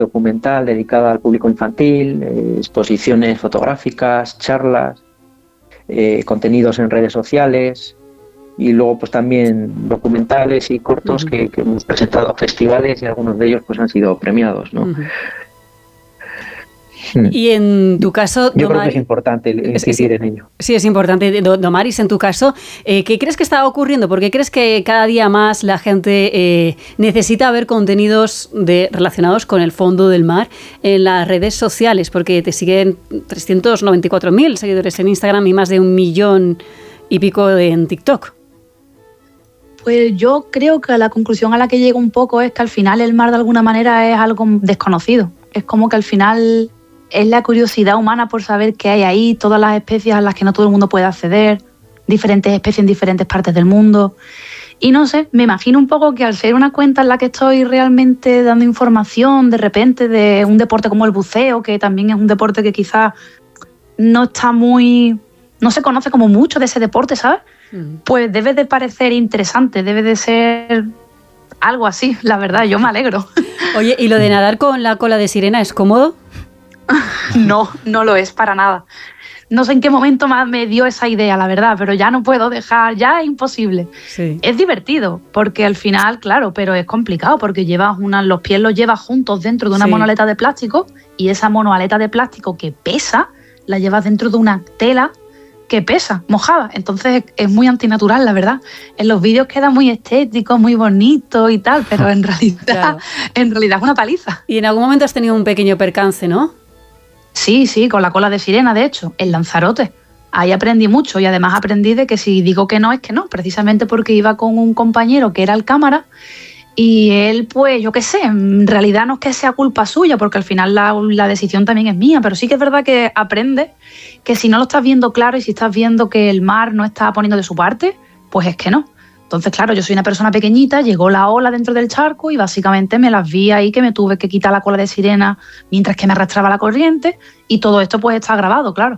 documental dedicada al público infantil, exposiciones fotográficas, charlas, contenidos en redes sociales y luego pues también documentales y cortos que hemos presentado a festivales y algunos de ellos pues han sido premiados, ¿no? Y en tu caso, yo creo que es importante incidir en ello. Sí, es importante. Domaris, en tu caso, ¿qué crees que está ocurriendo? ¿Por qué crees que cada día más la gente necesita ver contenidos relacionados con el fondo del mar en las redes sociales? Porque te siguen 394.000 seguidores en Instagram y más de 1 millón y pico en TikTok. Pues yo creo que la conclusión a la que llego un poco es que al final el mar de alguna manera es algo desconocido. Es como que al final es la curiosidad humana por saber qué hay ahí, todas las especies a las que no todo el mundo puede acceder, diferentes especies en diferentes partes del mundo. Y no sé, me imagino un poco que al ser una cuenta en la que estoy realmente dando información de repente de un deporte como el buceo, que también es un deporte que quizás no se conoce como mucho de ese deporte, ¿sabes? Pues debe de parecer interesante, debe de ser algo así, la verdad, yo me alegro. Oye, ¿y lo de nadar con la cola de sirena es cómodo? No, no lo es para nada. No sé en qué momento más me dio esa idea, la verdad, pero ya no puedo dejar, ya es imposible. Sí. Es divertido, porque al final, claro, pero es complicado, porque los pies los llevas juntos dentro de una monoaleta de plástico y esa monoaleta de plástico que pesa, la llevas dentro de una tela que pesa, mojada. Entonces es muy antinatural, la verdad. En los vídeos queda muy estético, muy bonito y tal, pero en realidad es una paliza. Y en algún momento has tenido un pequeño percance, ¿no? Sí, con la cola de sirena, de hecho, en Lanzarote. Ahí aprendí mucho y además aprendí de que si digo que no, es que no, precisamente porque iba con un compañero que era el cámara y él, pues, yo qué sé, en realidad no es que sea culpa suya, porque al final la decisión también es mía, pero sí que es verdad que aprendes que si no lo estás viendo claro y si estás viendo que el mar no está poniendo de su parte, pues es que no. Entonces, claro, yo soy una persona pequeñita, llegó la ola dentro del charco y básicamente me las vi ahí que me tuve que quitar la cola de sirena mientras que me arrastraba la corriente y todo esto pues está grabado, claro.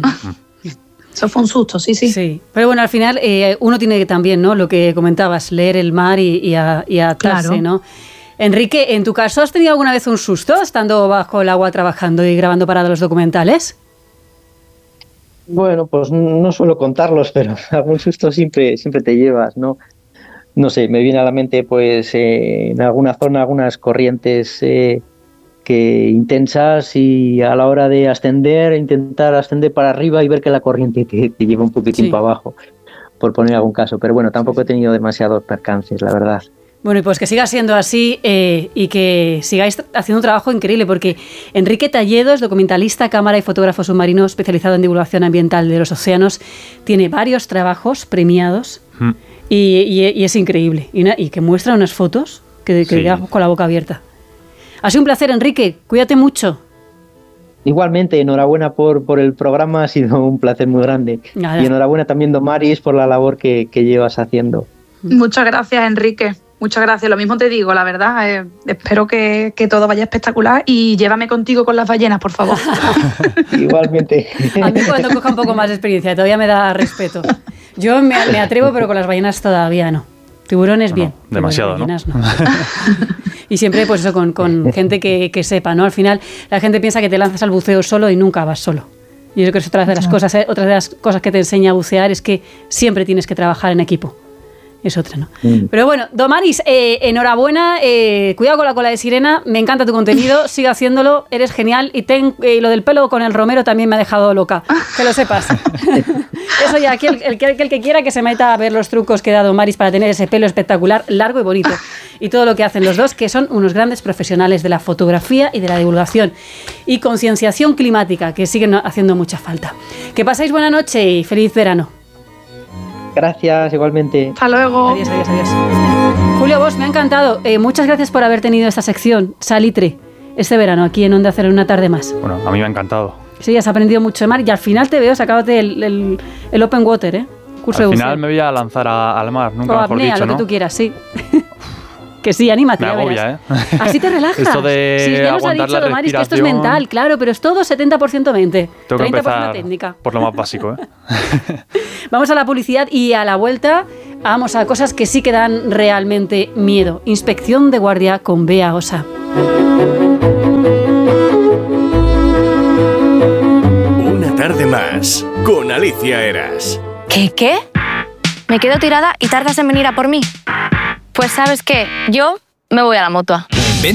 Eso fue un susto, sí. Sí, pero bueno, al final uno tiene que también, ¿no? Lo que comentabas, leer el mar y atarse, claro, ¿no? Enrique, ¿en tu caso has tenido alguna vez un susto estando bajo el agua trabajando y grabando para los documentales? Bueno, pues no suelo contarlos, pero algún susto siempre te llevas, ¿no? No sé, me viene a la mente, pues, en alguna zona, algunas corrientes intensas y a la hora de intentar ascender para arriba y ver que la corriente te lleva un poquitín para abajo, por poner algún caso. Pero bueno, tampoco he tenido demasiados percances, la verdad. Bueno, y pues que siga siendo así y que sigáis haciendo un trabajo increíble, porque Enrique Talledo es documentalista, cámara y fotógrafo submarino especializado en divulgación ambiental de los océanos. Tiene varios trabajos premiados y es increíble. Y que muestra unas fotos que quedamos con la boca abierta. Ha sido un placer, Enrique. Cuídate mucho. Igualmente, enhorabuena por el programa, ha sido un placer muy grande. Nada. Y enhorabuena también, Domaris, por la labor que llevas haciendo. Muchas gracias, Enrique. Muchas gracias. Lo mismo te digo, la verdad. Espero que todo vaya espectacular y llévame contigo con las ballenas, por favor. Igualmente. A mí cuando coja un poco más de experiencia todavía me da respeto. Yo me atrevo, pero con las ballenas todavía no. Tiburones bien. Demasiado, ballenas, ¿no? Y siempre pues eso con gente que sepa, ¿no? Al final la gente piensa que te lanzas al buceo solo y nunca vas solo. Y yo creo que es otra de las cosas que te enseña a bucear es que siempre tienes que trabajar en equipo. Es otra, ¿no? Pero bueno, Domaris, enhorabuena, cuidado con la cola de sirena, me encanta tu contenido, sigue haciéndolo, eres genial y lo del pelo con el romero también me ha dejado loca, que lo sepas. Eso ya, aquí el que quiera que se meta a ver los trucos que da Domaris para tener ese pelo espectacular, largo y bonito, y todo lo que hacen los dos, que son unos grandes profesionales de la fotografía y de la divulgación y concienciación climática, que siguen haciendo mucha falta. Que paséis buena noche y feliz verano. Gracias, igualmente. Hasta luego. Adiós. Julio Bosch, me ha encantado. Muchas gracias por haber tenido esta sección, Salitre, este verano, aquí en Onda Cero, una tarde más. Bueno, a mí me ha encantado. Sí, has aprendido mucho de mar y al final te veo, sacándote el Open Water, ¿eh? Curso al de final buceo. me voy a lanzar al mar, nunca mejor apnea, dicho, lo ¿no? que tú quieras, sí. Que sí, anímate. Me agobia, ¿eh? Así te relajas. Esto de sí, ya nos ha dicho Domaris que esto es mental, claro, pero es todo 70% mente, tengo 30% que empezar técnica. Por lo más básico, ¿eh? Vamos a la publicidad y a la vuelta vamos a cosas que sí que dan realmente miedo. Inspección de guardia con Bea Osa. con Alicia Eras. ¿Qué? ¿Me quedo tirada y tardas en venir a por mí? Pues ¿sabes qué? Yo me voy a la Mutua.